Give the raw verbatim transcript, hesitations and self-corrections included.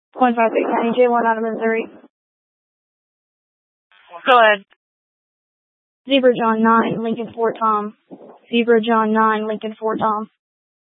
one five eight nine J one out of Missouri. Go ahead. Zebra John nine, Lincoln Fort Tom. Zebra John nine, Lincoln Fort Tom.